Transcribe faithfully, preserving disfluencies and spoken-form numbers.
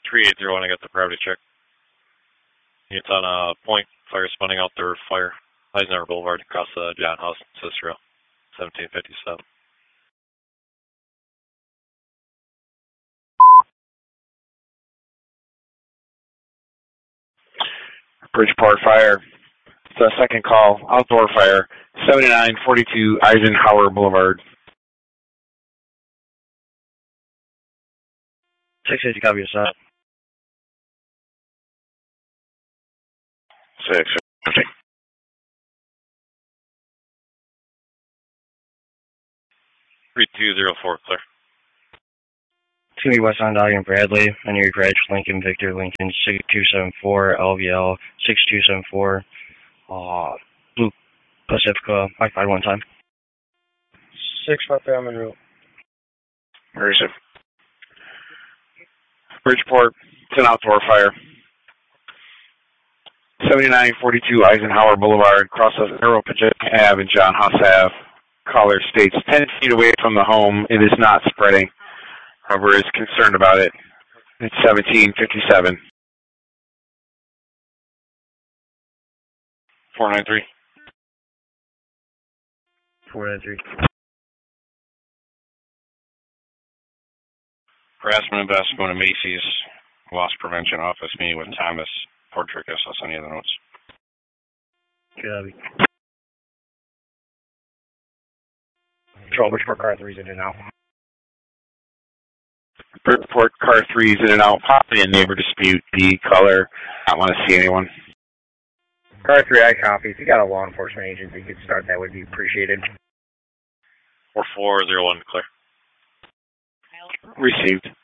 three eight zero one, I got the property check. It's on a point, fire spawning out there, fire. Eisenhower Boulevard across the John House, Cicero, seventeen fifty-seven. Bridgeport Fire. It's a second call, outdoor fire, seventy-nine forty-two Eisenhower Boulevard. six eighty, copy your set. six fifty. three two zero four, clear. two eight West Onondaga and Bradley, on your Reg, Lincoln, Victor, Lincoln, six two seven four, L V L, six two seven four, uh, Blue Pacifica, I five one time. six five five on route. Where is it? Bridgeport, it's an outdoor fire. seventy-nine forty-two Eisenhower Boulevard, crosses Arrow Pacific Ave and John House Ave. Caller states ten feet away from the home. It is not spreading. However, is concerned about it. It's seventeen fifty-seven. four nine three. four nine three. Harassment investigation to Macy's Loss Prevention Office, meeting with Thomas Portricus. I'll send you the notes. Copy. Control, Bridgeport car three's in and out. Bridgeport car three's in and out. Possibly a neighbor dispute. The color. I want to see anyone. Car three, I copy. If you got a law enforcement agency, you could start, that would be appreciated. four four zero one, clear. Received.